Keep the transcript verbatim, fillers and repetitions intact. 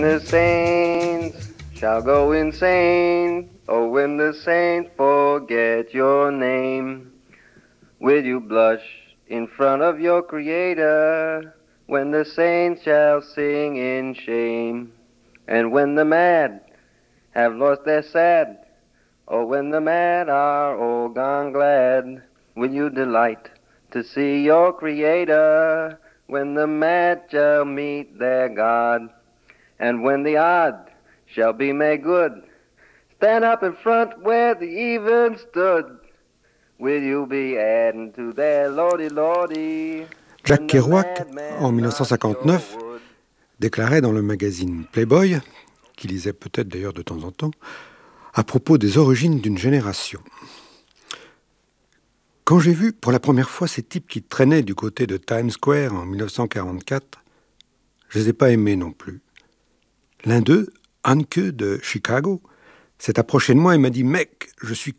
The saints shall go insane. Oh, when the saints forget your name, will you blush in front of your Creator when the saints shall sing in shame? And when the mad have lost their sad, or when the mad are all gone glad, will you delight to see your Creator when the mad shall meet their God? And when the odd shall be made good, stand up in front where the even stood. Will you be adding to their lordy lordy Jack when the Kerouac, en madman dix-neuf cent not sure cinquante-neuf, would? déclarait dans le magazine Playboy, qu'il lisait peut-être d'ailleurs de temps en temps, à propos des origines d'une génération. Quand j'ai vu pour la première fois ces types qui traînaient du côté de Times Square en dix-neuf cent quarante-quatre, je ne les ai pas aimés non plus. L'un d'eux, Hanke de Chicago, s'est approché de moi et m'a dit « Mec, je suis